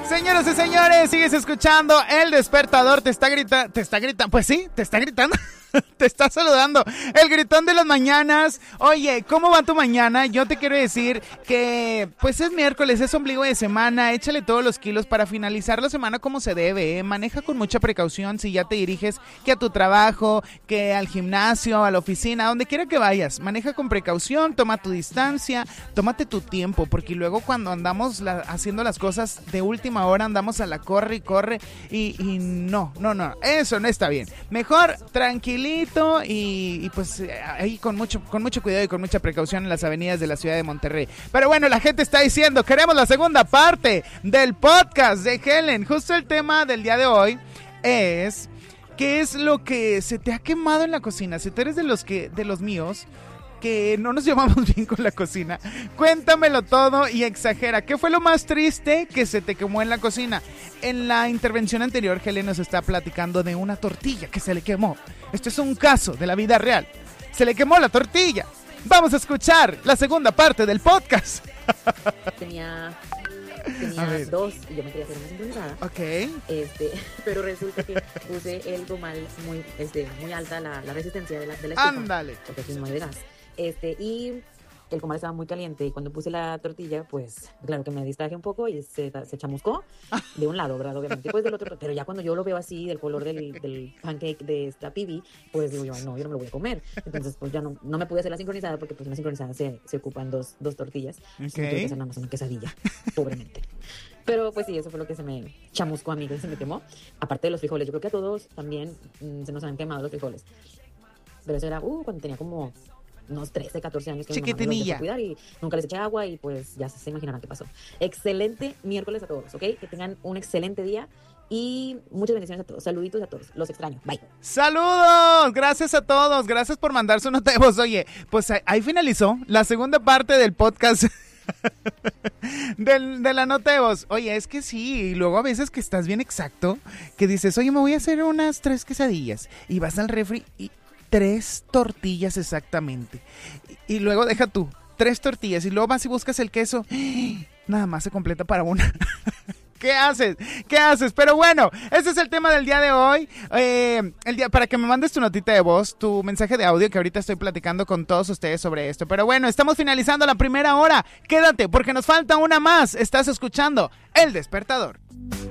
Señoras y señores, sigues escuchando El Despertador. Te está gritando, pues sí, te está gritando. Te está saludando el gritón de las mañanas. Oye, ¿cómo va tu mañana? Yo te quiero decir que pues es miércoles, es ombligo de semana. Échale todos los kilos para finalizar la semana como se debe, ¿eh? Maneja con mucha precaución si ya te diriges que a tu trabajo, que al gimnasio, a la oficina, donde quiera que vayas. Maneja con precaución, toma tu distancia, tómate tu tiempo, porque luego cuando andamos haciendo las cosas de última hora andamos a la corre y corre y no, eso no está bien. Mejor tranquilito y pues ahí con mucho cuidado y con mucha precaución en las avenidas de la ciudad de Monterrey. Pero bueno, la gente está diciendo, queremos la segunda parte del podcast de Helen. Justo el tema del día de hoy es ¿qué es lo que se te ha quemado en la cocina? Si tú eres de los míos que no nos llevamos bien con la cocina, cuéntamelo todo y exagera. ¿Qué fue lo más triste que se te quemó en la cocina? En la intervención anterior, Helen nos está platicando de una tortilla que se le quemó. Esto es un caso de la vida real. Se le quemó la tortilla. Vamos a escuchar la segunda parte del podcast. Tenía dos y yo me quería hacer una sincronizada. Ok. Pero resulta que puse el comal muy alta la resistencia de la estufa. Ándale. Porque aquí no hay de gas. Y el comal estaba muy caliente y cuando puse la tortilla, pues claro que me distraje un poco y se chamuscó de un lado, ¿verdad? Obviamente, pues del otro, pero ya cuando yo lo veo así, del color del pancake de esta pibi, pues digo yo, no, yo no me lo voy a comer. Entonces, pues ya no me pude hacer la sincronizada porque pues una sincronizada se ocupan dos tortillas. Okay. Tuve que hacer nada más una quesadilla, pobremente. Pero pues sí, eso fue lo que se me chamuscó a mí, que se me quemó. Aparte de los frijoles, yo creo que a todos también se nos han quemado los frijoles. Pero eso era cuando tenía como unos 13, 14 años que chiquitinilla. Mi mamá los dejó cuidar y nunca les eché agua y pues ya se imaginarán qué pasó. Excelente miércoles a todos, ¿ok? Que tengan un excelente día y muchas bendiciones a todos. Saluditos a todos. Los extraño. Bye. ¡Saludos! Gracias a todos. Gracias por mandar su nota de voz. Oye, pues ahí finalizó la segunda parte del podcast de la nota de voz. Oye, es que sí, y luego a veces que estás bien exacto, que dices, oye, me voy a hacer unas 3 quesadillas y vas al refri y 3 tortillas exactamente. Y luego deja tú, 3 tortillas y luego vas y buscas el queso. Nada más se completa para una. ¿Qué haces? Pero bueno, ese es el tema del día de hoy. Para que me mandes tu notita de voz, tu mensaje de audio, que ahorita estoy platicando con todos ustedes sobre esto. Pero bueno, estamos finalizando la primera hora. Quédate, porque nos falta una más. Estás escuchando El Despertador.